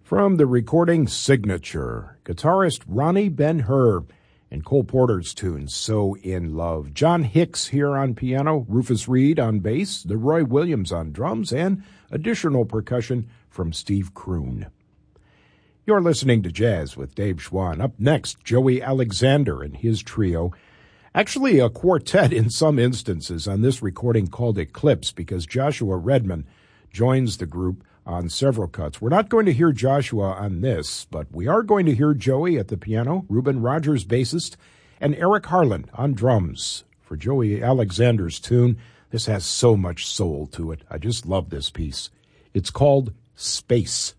From the recording Signature, guitarist Ronnie Ben-Hur and Cole Porter's tune, So in Love. John Hicks here on piano, Rufus Reed on bass, Leroy Williams on drums, and additional percussion from Steve Kroon. You're listening to Jazz with Dave Schwann. Up next, Joey Alexander and his trio. Actually, a quartet in some instances on this recording called Eclipse, because Joshua Redman joins the group on several cuts. We're not going to hear Joshua on this, but we are going to hear Joey at the piano, Reuben Rogers bassist, and Eric Harlan on drums. For Joey Alexander's tune, this has so much soul to it. I just love this piece. It's called Space.